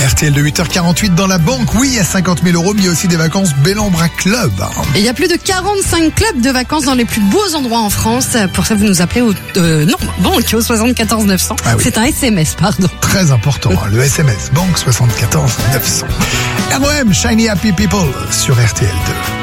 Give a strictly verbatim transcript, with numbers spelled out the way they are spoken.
R T L de huit heures quarante-huit dans la banque. Oui, il y a cinquante mille euros, mais il y a aussi des vacances Bellambra Club. Et il y a plus de quarante-cinq clubs de vacances dans les plus beaux endroits en France. Pour ça, vous nous appelez au, euh, non, banque au soixante-quatorze neuf cents. Ah oui. C'est un S M S, pardon. Très important, hein, le S M S, banque soixante-quatorze neuf cents. R O M, Shiny Happy People sur R T L deux.